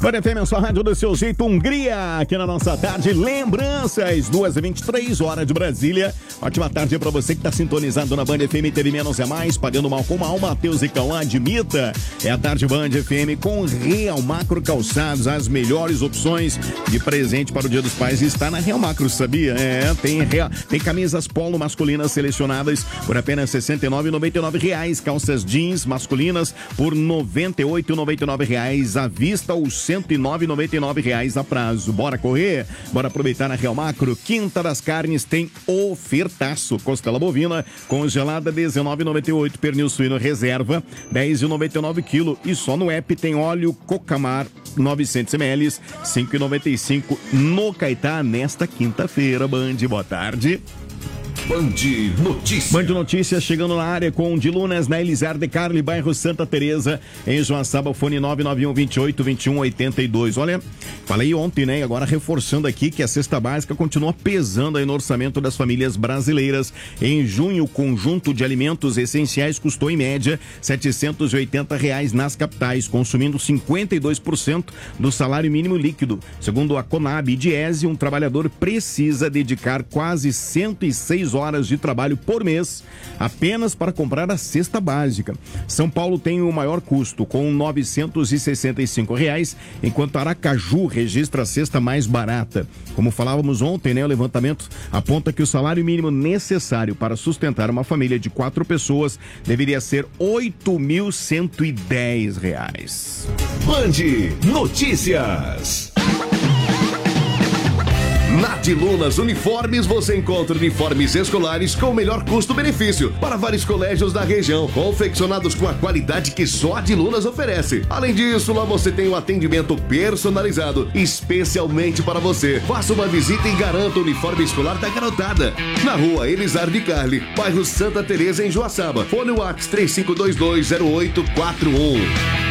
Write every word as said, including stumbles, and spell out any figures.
Band F M, a sua rádio do seu jeito, Hungria, aqui na nossa tarde. Lembranças, duas e vinte e três, hora de Brasília. Ótima tarde pra você que tá sintonizado na Band F M. Teve menos é mais, pagando mal com mal. Matheus e Cauã, admita. É a tarde Band F M com Real Macro Calçados. As melhores opções de presente para o Dia dos Pais está na Real Macro, sabia? É, tem, real, tem camisas polo masculinas selecionadas por apenas sessenta e nove reais e noventa e nove centavos. Calças jeans masculinas por noventa e oito reais e noventa e nove centavos à vista ou cento e nove reais e noventa e nove centavos a prazo. Bora correr? Bora aproveitar na Real Macro. Quinta das Carnes tem ofertaço. Costela bovina congelada dezenove reais e noventa e oito centavos. Pernil suíno reserva dez reais e noventa e nove centavos quilo. E só no app tem óleo Cocamar novecentos mililitros cinco reais e noventa e cinco centavos no Caetá nesta quinta-feira. Band, boa tarde. Band Notícias. Band Notícias chegando na área com de Lunas, na Elizar de Carli, bairro Santa Teresa, em Joaçaba, fone nove nove um, vinte e oito, vinte e um, oitenta e dois. Olha, falei ontem, né? Agora reforçando aqui que a cesta básica continua pesando aí no orçamento das famílias brasileiras. Em junho, o conjunto de alimentos essenciais custou em média setecentos e oitenta reais nas capitais, consumindo cinquenta e dois por cento do salário mínimo líquido. Segundo a Conab e Diese, um trabalhador precisa dedicar quase cento e seis horas de trabalho por mês apenas para comprar a cesta básica. São Paulo tem o maior custo, com novecentos e sessenta e cinco reais, enquanto Aracaju registra a cesta mais barata. Como falávamos ontem, né, o levantamento aponta que o salário mínimo necessário para sustentar uma família de quatro pessoas deveria ser oito mil cento e dez reais. Band Notícias. Na de Lunas Uniformes você encontra uniformes escolares com o melhor custo-benefício para vários colégios da região, confeccionados com a qualidade que só a de Lunas oferece. Além disso, lá você tem um atendimento personalizado especialmente para você. Faça uma visita e garanta o uniforme escolar da garotada. Na rua Elizar de Carli, bairro Santa Teresa, em Joaçaba. Fone WhatsApp três cinco dois dois zero oito quatro um.